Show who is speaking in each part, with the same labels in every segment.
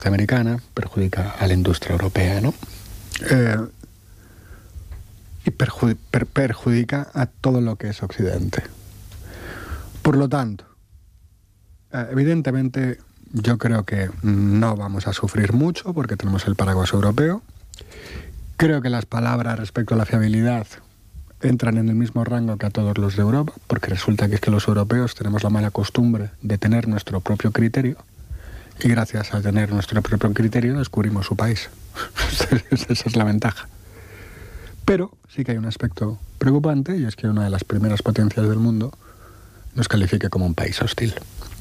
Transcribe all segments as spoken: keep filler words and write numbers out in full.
Speaker 1: americana, perjudica a la industria europea, ¿no? Eh, y perjud- per- perjudica a todo lo que es Occidente. Por lo tanto, eh, evidentemente yo creo que no vamos a sufrir mucho porque tenemos el paraguas europeo. Creo que las palabras respecto a la fiabilidad entran en el mismo rango que a todos los de Europa, porque resulta que es que los europeos tenemos la mala costumbre de tener nuestro propio criterio y gracias a tener nuestro propio criterio descubrimos su país. Esa es la ventaja. Pero sí que hay un aspecto preocupante y es que una de las primeras potencias del mundo nos califique como un país hostil.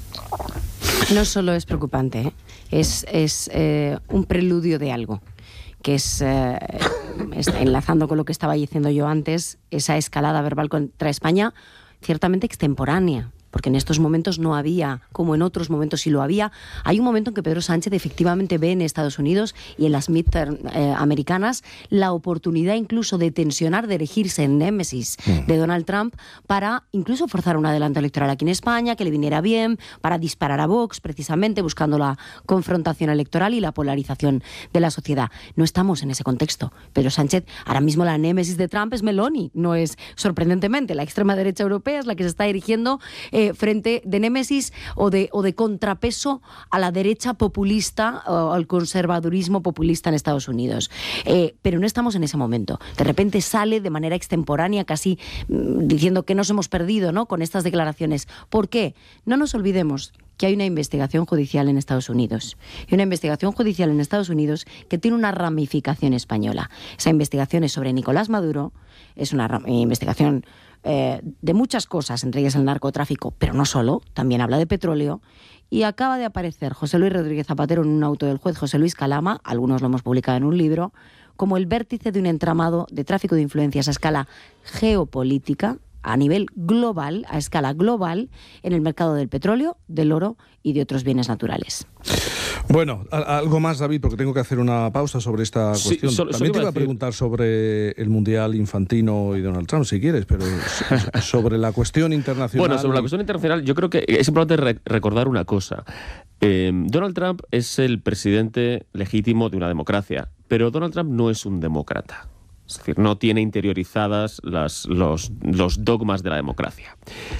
Speaker 2: No solo es preocupante, ¿eh? es, es eh, un preludio de algo, que es, eh, está enlazando con lo que estaba diciendo yo antes, esa escalada verbal contra España, ciertamente extemporánea, porque en estos momentos no había, como en otros momentos sí lo había. Hay un momento en que Pedro Sánchez efectivamente ve en Estados Unidos y en las midterm eh, americanas la oportunidad incluso de tensionar, de erigirse en némesis mm. de Donald Trump para incluso forzar un adelanto electoral aquí en España, que le viniera bien, para disparar a Vox, precisamente buscando la confrontación electoral y la polarización de la sociedad. No estamos en ese contexto. Pedro Sánchez, ahora mismo la némesis de Trump es Meloni, no es, sorprendentemente, la extrema derecha europea es la que se está erigiendo eh, frente de némesis o de, o de contrapeso a la derecha populista o al conservadurismo populista en Estados Unidos. Eh, pero no estamos en ese momento. De repente sale de manera extemporánea, casi mmm, diciendo que nos hemos perdido, ¿no?, con estas declaraciones. ¿Por qué? No nos olvidemos que hay una investigación judicial en Estados Unidos. Y una investigación judicial en Estados Unidos que tiene una ramificación española. Esa investigación es sobre Nicolás Maduro, es una ram- investigación Eh, de muchas cosas, entre ellas el narcotráfico, pero no solo, también habla de petróleo, y acaba de aparecer José Luis Rodríguez Zapatero en un auto del juez José Luis Calama, algunos lo hemos publicado en un libro, como el vértice de un entramado de tráfico de influencias a escala geopolítica, a nivel global, a escala global, en el mercado del petróleo, del oro y de otros bienes naturales.
Speaker 3: Bueno, algo más, David, porque tengo que hacer una pausa sobre esta
Speaker 4: sí,
Speaker 3: cuestión.
Speaker 4: solo,
Speaker 3: También
Speaker 4: solo
Speaker 3: te iba a
Speaker 4: decir...
Speaker 3: preguntar sobre el Mundial Infantino y Donald Trump, si quieres, pero sobre la cuestión internacional...
Speaker 4: Bueno, sobre la cuestión internacional, yo creo que es importante re- recordar una cosa. Eh, Donald Trump es el presidente legítimo de una democracia, pero Donald Trump no es un demócrata. Es decir, no tiene interiorizadas las, los, los dogmas de la democracia.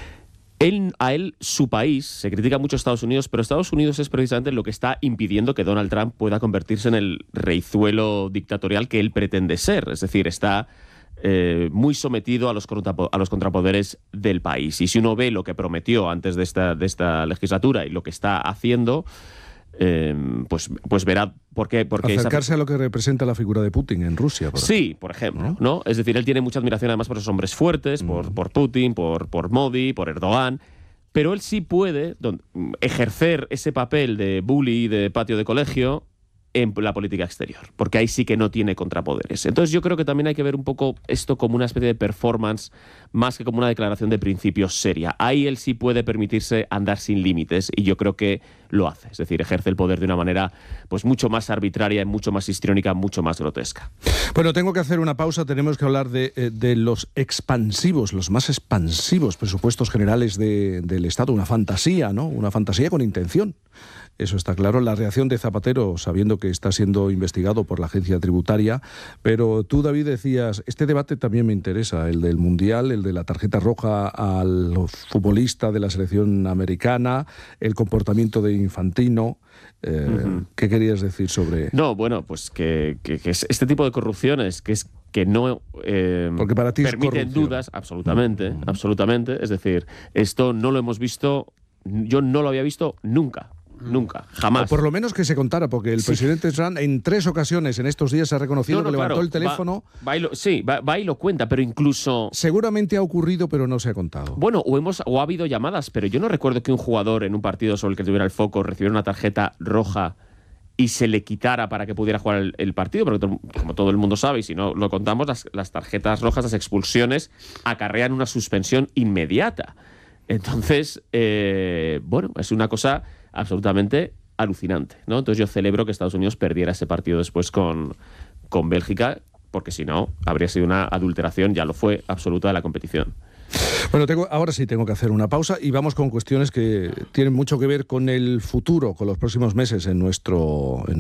Speaker 4: Él, a él, su país, se critica mucho a Estados Unidos, pero Estados Unidos es precisamente lo que está impidiendo que Donald Trump pueda convertirse en el reizuelo dictatorial que él pretende ser. Es decir, está eh, muy sometido a los, a los contrapoderes del país. Y si uno ve lo que prometió antes de esta, de esta legislatura y lo que está haciendo... Eh, pues, pues verá por qué... Porque
Speaker 3: acercarse
Speaker 4: esa...
Speaker 3: a lo que representa la figura de Putin en Rusia. Por
Speaker 4: sí, por ejemplo. ¿No? ¿no? Es decir, él tiene mucha admiración además por esos hombres fuertes, mm. por, por Putin, por, por Modi, por Erdogan, pero él sí puede don, ejercer ese papel de bully, de patio de colegio, en la política exterior, porque ahí sí que no tiene contrapoderes. Entonces yo creo que también hay que ver un poco esto como una especie de performance más que como una declaración de principios seria. Ahí él sí puede permitirse andar sin límites y yo creo que lo hace. Es decir, ejerce el poder de una manera pues mucho más arbitraria, mucho más histriónica, mucho más grotesca.
Speaker 3: Bueno, tengo que hacer una pausa. Tenemos que hablar de, de los expansivos, los más expansivos presupuestos generales de, del Estado. Una fantasía, ¿no? Una fantasía con intención. Eso está claro. La reacción de Zapatero, sabiendo que está siendo investigado por la agencia tributaria. Pero tú, David, decías, este debate también me interesa, el del Mundial, el de la tarjeta roja al futbolista de la selección americana, el comportamiento de Infantino. Eh, uh-huh. ¿Qué querías decir sobre...?
Speaker 4: No, bueno, pues que, que, que es este tipo de corrupciones, que es que no eh,
Speaker 3: Porque para ti
Speaker 4: permiten
Speaker 3: es
Speaker 4: dudas, absolutamente, uh-huh. absolutamente. Es decir, esto no lo hemos visto, yo no lo había visto nunca. Nunca, jamás.
Speaker 3: O por lo menos que se contara, porque el sí. presidente Trump en tres ocasiones en estos días ha reconocido no, no, que levantó claro, el teléfono.
Speaker 4: Va, va y lo, sí, va, va y lo cuenta, pero incluso...
Speaker 3: Seguramente ha ocurrido, pero no se ha contado.
Speaker 4: Bueno, o, hemos, o ha habido llamadas, pero yo no recuerdo que un jugador en un partido sobre el que tuviera el foco recibiera una tarjeta roja y se le quitara para que pudiera jugar el, el partido, porque to, como todo el mundo sabe, y si no lo contamos, las, las tarjetas rojas, las expulsiones, acarrean una suspensión inmediata. Entonces, eh, bueno, es una cosa... absolutamente alucinante, ¿no? Entonces yo celebro que Estados Unidos perdiera ese partido después con, con Bélgica, porque si no, habría sido una adulteración, ya lo fue, absoluta de la competición.
Speaker 3: Bueno, tengo, ahora sí tengo que hacer una pausa y vamos con cuestiones que tienen mucho que ver con el futuro, con los próximos meses en nuestro... En